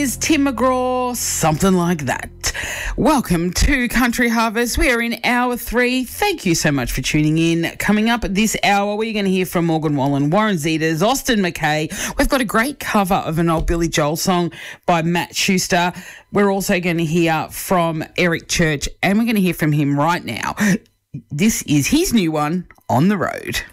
Is Tim McGraw, something like that. Welcome to Country Harvest. We are in hour 3. Thank you so much for tuning in. Coming up at this hour, we're going to hear from Morgan Wallen, Warren Zeders, Austin McKay. We've got a great cover of an old Billy Joel song by Matt Schuster. We're also going to hear from Eric Church, and we're going to hear from him right now. This is his new one, On the Road.